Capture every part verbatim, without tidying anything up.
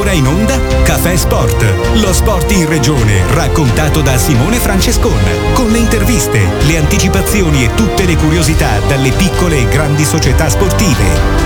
ora in onda Caffè Sport, lo sport in regione raccontato da Simone Francescon, con le interviste, le anticipazioni e tutte le curiosità dalle piccole e grandi società sportive.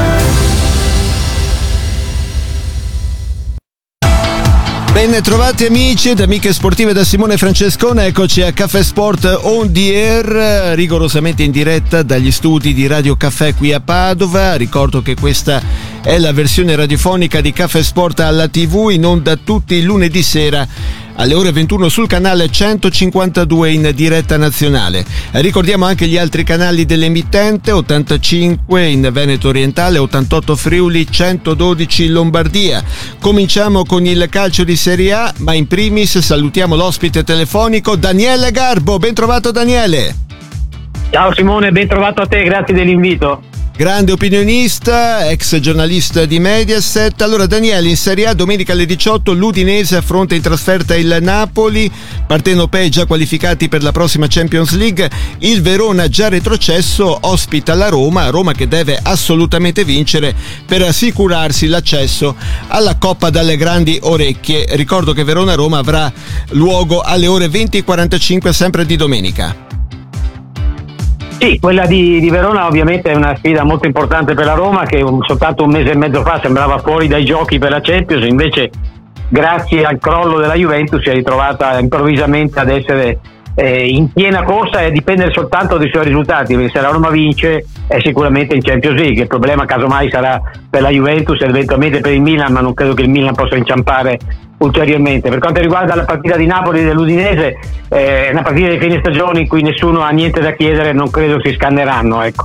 Ben trovati amici ed amiche sportive da Simone Francescone, eccoci a Caffè Sport on the air, rigorosamente in diretta dagli studi di Radio Caffè qui a Padova. Ricordo che questa è la versione radiofonica di Caffè Sport alla tivù, in onda tutti i lunedì sera alle ore ventuno sul canale centocinquantadue in diretta nazionale. Ricordiamo anche gli altri canali dell'emittente: ottantacinque in Veneto Orientale, ottantotto Friuli, centododici Lombardia. Cominciamo con il calcio di Serie A, ma in primis salutiamo l'ospite telefonico Daniele Garbo. Ben trovato Daniele. Ciao Simone, ben trovato a te, grazie dell'invito. Grande opinionista, ex giornalista di Mediaset. Allora Daniele, in Serie A domenica alle diciotto l'Udinese affronta in trasferta il Napoli, partenopei già qualificati per la prossima Champions League. Il Verona, già retrocesso, ospita la Roma, Roma che deve assolutamente vincere per assicurarsi l'accesso alla Coppa dalle grandi orecchie. Ricordo che Verona-Roma avrà luogo alle ore venti e quarantacinque sempre di domenica. Sì, quella di, di Verona ovviamente è una sfida molto importante per la Roma, che soltanto un mese e mezzo fa sembrava fuori dai giochi per la Champions, invece grazie al crollo della Juventus si è ritrovata improvvisamente ad essere eh, in piena corsa e dipendere soltanto dai suoi risultati, perché se la Roma vince è sicuramente in Champions League. Il problema casomai sarà per la Juventus e eventualmente per il Milan, ma non credo che il Milan possa inciampare ulteriormente. Per quanto riguarda la partita di Napoli e dell'Udinese, eh, è una partita di fine stagione in cui nessuno ha niente da chiedere, non credo si scanneranno, ecco.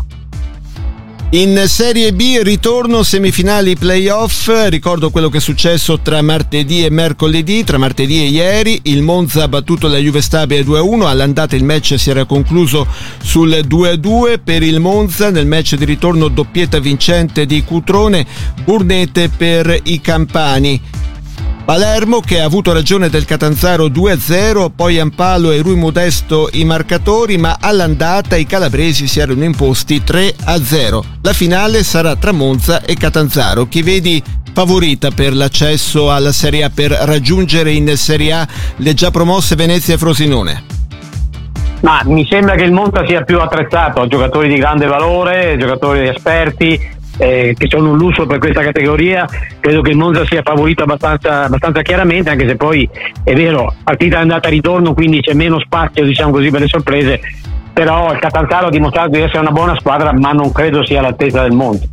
In Serie B ritorno semifinali playoff. Ricordo quello che è successo tra martedì e mercoledì, tra martedì e ieri. Il Monza ha battuto la Juve Stabia due a uno, all'andata il match si era concluso sul due a due per il Monza. Nel match di ritorno doppietta vincente di Cutrone, Burnete per i campani. Palermo che ha avuto ragione del Catanzaro due a zero, poi Ampalo e Rui Modesto i marcatori, ma all'andata i calabresi si erano imposti tre a zero. La finale sarà tra Monza e Catanzaro. Chi vedi favorita per l'accesso alla Serie A, per raggiungere in Serie A le già promosse Venezia e Frosinone? Ma mi sembra che il Monza sia più attrezzato, ha giocatori di grande valore, giocatori esperti, Eh, che sono un lusso per questa categoria. Credo che il Monza sia favorito abbastanza, abbastanza chiaramente, anche se poi è vero, partita andata e ritorno, quindi c'è meno spazio, diciamo così, per le sorprese, però il Catanzaro ha dimostrato di essere una buona squadra, ma non credo sia all'altezza del Monza.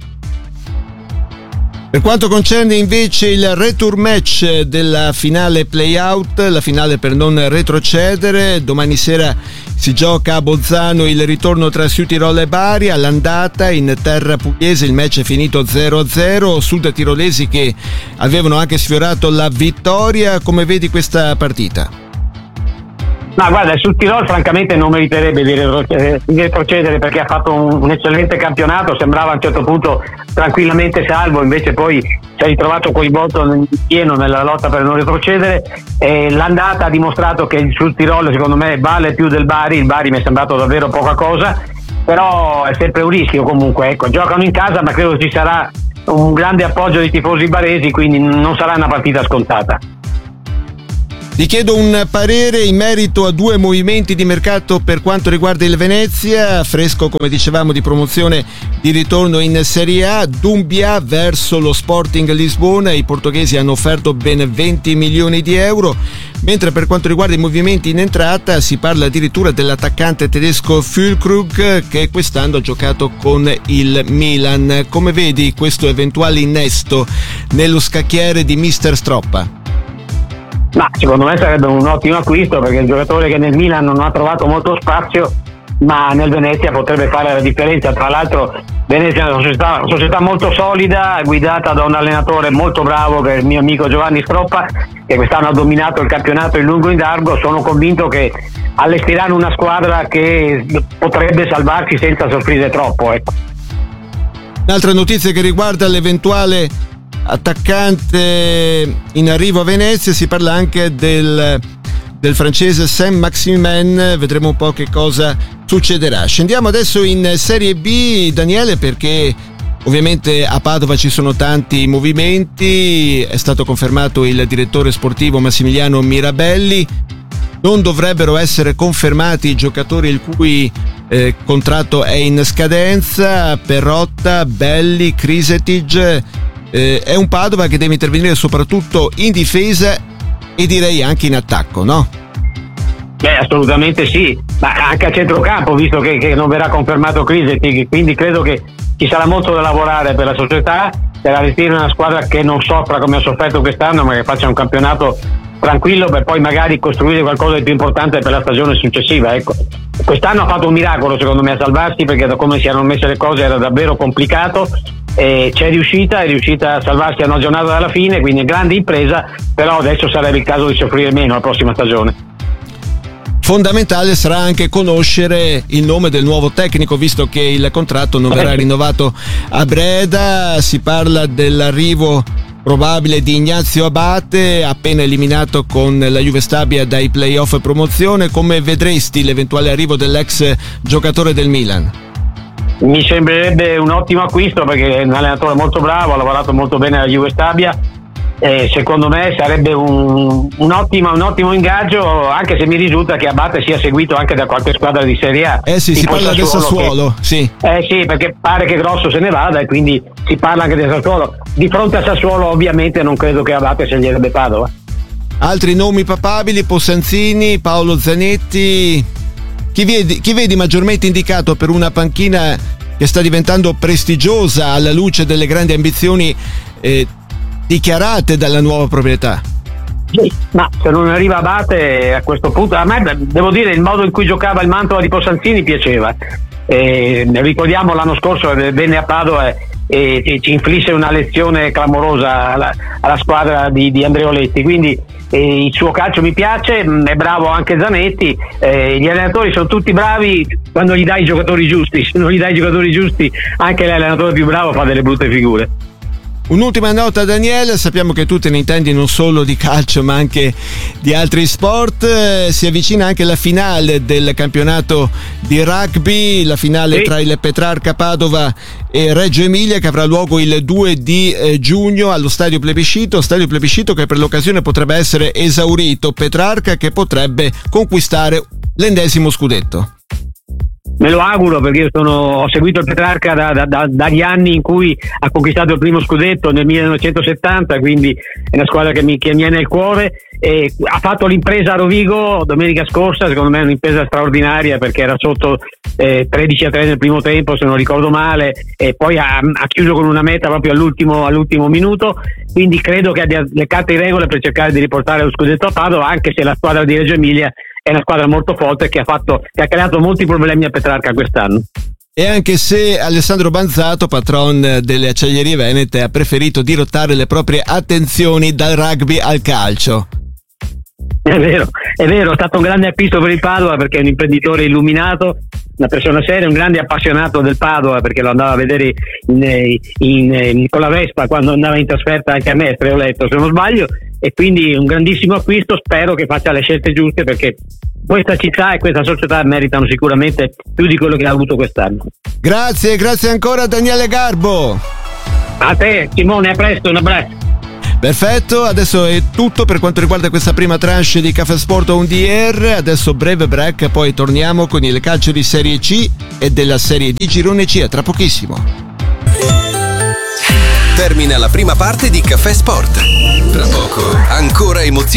Per quanto concerne invece il return match della finale play-out, la finale per non retrocedere, domani sera si gioca a Bolzano il ritorno tra Südtirol e Bari. All'andata in terra pugliese il match è finito zero a zero, sud tirolesi che avevano anche sfiorato la vittoria. Come vedi questa partita? No, guarda, sul Tirol francamente non meriterebbe di retrocedere, perché ha fatto un, un eccellente campionato, sembrava a un certo punto tranquillamente salvo, invece poi si è ritrovato coinvolto in pieno nella lotta per non retrocedere. E l'andata ha dimostrato che il Sul Tirol secondo me vale più del Bari. Il Bari mi è sembrato davvero poca cosa, però è sempre un rischio comunque, ecco. Giocano in casa, ma credo ci sarà un grande appoggio dei tifosi baresi, quindi non sarà una partita scontata. Ti chiedo un parere in merito a due movimenti di mercato per quanto riguarda il Venezia, fresco come dicevamo di promozione di ritorno in Serie A. Doumbia verso lo Sporting Lisbona, i portoghesi hanno offerto ben venti milioni di euro, mentre per quanto riguarda i movimenti in entrata si parla addirittura dell'attaccante tedesco Füllkrug, che quest'anno ha giocato con il Milan. Come vedi questo eventuale innesto nello scacchiere di mister Stroppa? Ma secondo me sarebbe un ottimo acquisto, perché è un giocatore che nel Milan non ha trovato molto spazio, ma nel Venezia potrebbe fare la differenza. Tra l'altro Venezia è una società, una società molto solida, guidata da un allenatore molto bravo, che è il mio amico Giovanni Stroppa, che quest'anno ha dominato il campionato in lungo e in largo. Sono convinto che allestiranno una squadra che potrebbe salvarsi senza soffrire troppo, ecco. Un'altra notizia che riguarda l'eventuale attaccante in arrivo a Venezia, si parla anche del, del francese Saint-Maximin. Vedremo un po' che cosa succederà. Scendiamo adesso in Serie B, Daniele, perché Ovviamente a Padova ci sono tanti movimenti, è stato confermato il direttore sportivo Massimiliano Mirabelli, non dovrebbero essere confermati i giocatori il cui eh, contratto è in scadenza: Perrotta, Belli, Krisetic. Eh, è un Padova che deve intervenire soprattutto in difesa e direi anche in attacco, no? Beh, assolutamente sì, ma anche a centrocampo, visto che, che non verrà confermato Krisetic, quindi credo che ci sarà molto da lavorare per la società, per allestire una squadra che non soffra come ha sofferto quest'anno, ma che faccia un campionato tranquillo per poi magari costruire qualcosa di più importante per la stagione successiva. Ecco, quest'anno ha fatto un miracolo secondo me a salvarsi, perché da come si erano messe le cose era davvero complicato, e c'è riuscita, è riuscita a salvarsi a una giornata dalla fine, quindi grande impresa, però adesso sarebbe il caso di soffrire meno la prossima stagione. Fondamentale sarà anche conoscere il nome del nuovo tecnico, visto che il contratto non verrà rinnovato a Breda. Si parla dell'arrivo probabile di Ignazio Abate, appena eliminato con la Juve Stabia dai playoff promozione. Come vedresti l'eventuale arrivo dell'ex giocatore del Milan? Mi sembrerebbe un ottimo acquisto, perché è un allenatore molto bravo, ha lavorato molto bene alla Juve Stabia. Eh, secondo me sarebbe un, un, ottimo, un ottimo ingaggio, anche se mi risulta che Abate sia seguito anche da qualche squadra di Serie A. Eh sì, si parla del Sassuolo, che, sì. Eh sì, perché pare che Grosso se ne vada e quindi si parla anche del Sassuolo. Di fronte a Sassuolo ovviamente non credo che Abate sceglierebbe Padova. Altri nomi papabili: Possanzini, Paolo Zanetti. Chi vedi, chi vedi maggiormente indicato per una panchina che sta diventando prestigiosa alla luce delle grandi ambizioni eh, dichiarate dalla nuova proprietà? Sì, ma se non arriva Abate a questo punto, a me devo dire il modo in cui giocava il Mantova di Possanzini piaceva. Eh, ricordiamo l'anno scorso venne a Padova e, e ci inflisse una lezione clamorosa alla, alla squadra di, di Andreoletti, quindi eh, il suo calcio mi piace, è bravo anche Zanetti. Eh, gli allenatori sono tutti bravi quando gli dai i giocatori giusti, se non gli dai i giocatori giusti anche l'allenatore più bravo fa delle brutte figure. Un'ultima nota, Daniele, sappiamo che tu te ne intendi non solo di calcio ma anche di altri sport. Si avvicina anche la finale del campionato di rugby, la finale sì. tra il Petrarca Padova e Reggio Emilia, che avrà luogo il due di giugno allo Stadio Plebiscito, stadio Plebiscito che per l'occasione potrebbe essere esaurito, Petrarca che potrebbe conquistare l'ennesimo scudetto. Me lo auguro, perché io sono, ho seguito il Petrarca da, da, da, dagli anni in cui ha conquistato il primo scudetto nel millenovecentosettanta, quindi è una squadra che mi, che mi è nel cuore. E ha fatto l'impresa a Rovigo domenica scorsa, secondo me è un'impresa straordinaria, perché era sotto eh, tredici a tre nel primo tempo se non ricordo male, e poi ha, ha chiuso con una meta proprio all'ultimo, all'ultimo minuto, quindi credo che abbia le carte in regola per cercare di riportare lo scudetto a Padova, anche se la squadra di Reggio Emilia è una squadra molto forte che ha fatto, che ha creato molti problemi a Petrarca quest'anno. E anche se Alessandro Banzato, patron delle Acciaierie Venete, ha preferito dirottare le proprie attenzioni dal rugby al calcio. È vero, è vero, è stato un grande acquisto per il Padova, perché è un imprenditore illuminato, una persona seria, un grande appassionato del Padova, perché lo andava a vedere in, in, in, con la Vespa quando andava in trasferta anche a me, Treoletto se non sbaglio, e quindi un grandissimo acquisto. Spero che faccia le scelte giuste, perché questa città e questa società meritano sicuramente più di quello che ha avuto quest'anno. Grazie, grazie ancora Daniele Garbo. A te Simone, a presto, un abbraccio. Perfetto, adesso è tutto per quanto riguarda questa prima tranche di Caffè Sport On The Air. Adesso breve break, poi torniamo con il calcio di Serie C e della Serie D Girone C. A tra pochissimo. Termina la prima parte di Caffè Sport. Tra poco ancora emozioni.